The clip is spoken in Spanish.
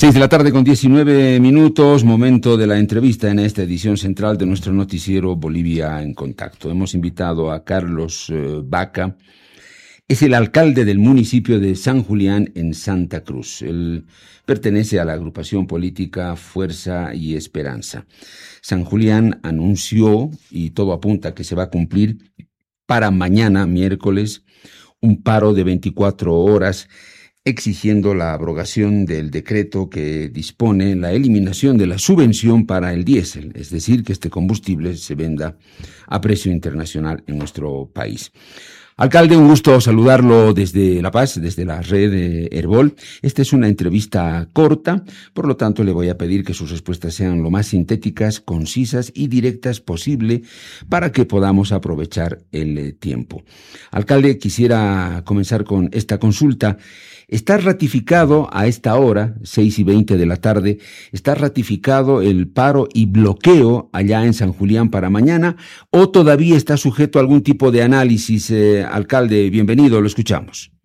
6 de la tarde con 19 minutos, momento de la entrevista en esta edición central de nuestro noticiero Bolivia en Contacto. Hemos invitado a Carlos Vaca, es el alcalde del municipio de San Julián en Santa Cruz. Él pertenece a la agrupación política Fuerza y Esperanza. San Julián anunció, y todo apunta que se va a cumplir, para mañana, miércoles, un paro de 24 horas exigiendo la abrogación del decreto que dispone la eliminación de la subvención para el diésel, es decir, que este combustible se venda a precio internacional en nuestro país. Alcalde, un gusto saludarlo desde La Paz, desde la red Herbol. Esta es una entrevista corta, por lo tanto le voy a pedir que sus respuestas sean lo más sintéticas, concisas y directas posible para que podamos aprovechar el tiempo. Alcalde, quisiera comenzar con esta consulta. ¿Está ratificado a esta hora, 6:20 de la tarde, está ratificado el paro y bloqueo allá en San Julián para mañana o todavía está sujeto a algún tipo de análisis? Alcalde, bienvenido, lo escuchamos.